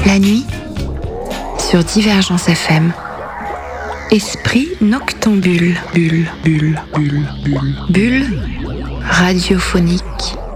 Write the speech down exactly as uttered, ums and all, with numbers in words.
La nuit, sur Divergence F M, esprit noctambule, bulle, bulle, bulle, bulle, bulle radiophonique.